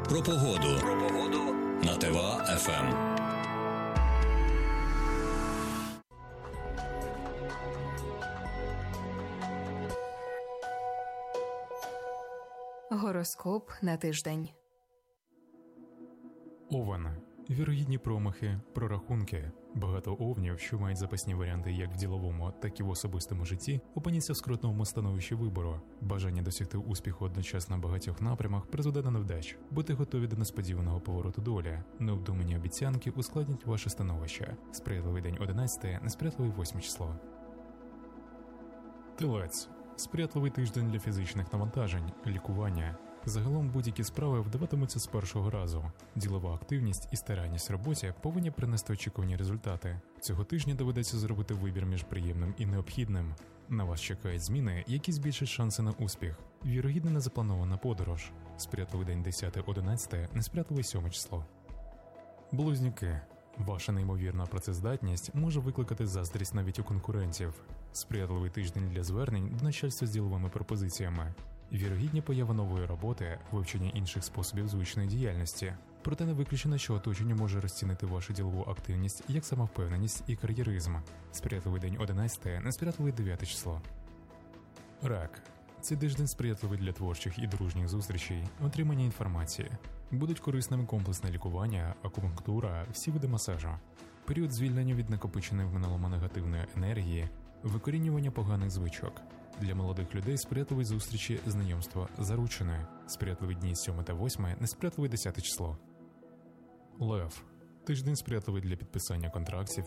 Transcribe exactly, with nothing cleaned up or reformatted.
Про погоду. Про погоду на ТВА-ФМ. Гороскоп на тиждень. Овен. Вірогідні промахи, прорахунки. Багато овнів, що мають запасні варіанти як в діловому, так і в особистому житті, опиняться в скрутному становищі вибору. Бажання досягти успіху одночасно на багатьох напрямах призведе до невдач. Будьте готові до несподіваного повороту долі. Необдумані обіцянки ускладнять ваше становище. Сприятливий день одинадцяте, несприятливий восьме число. Телець. Сприятливий тиждень для фізичних навантажень, лікування. Загалом будь-які справи вдаватимуться з першого разу. Ділова активність і старанність в роботі повинні принести очікувані результати. Цього тижня доведеться зробити вибір між приємним і необхідним. На вас чекають зміни, які збільшать шанси на успіх. Вірогідна незапланована подорож. Сприятливий день десяте одинадцяте, несприятливий сьоме число. Близнюки. Ваша неймовірна працездатність може викликати заздрість навіть у конкурентів. Сприятливий тиждень для звернень до начальства з діловими пропозиціями. Вірогідні поява нової роботи, вивчення інших способів звичної діяльності. Проте не виключено, що оточення може розцінити вашу ділову активність як самовпевненість і кар'єризм. Сприятливий день одинадцяте, несприятливий дев'яте число. Рак. Цей тиждень сприятливий для творчих і дружніх зустрічей, отримання інформації. Будуть корисними комплексне лікування, акупунктура, всі види масажу. Період звільнення від накопиченої в минулому негативної енергії, викорінювання поганих звичок. Для молодих людей сприятливі зустрічі, знайомства, заручини. Сприятливі дні сьоме та восьме, несприятливий десяте число. Лев. Тиждень сприятливий для підписання контрактів,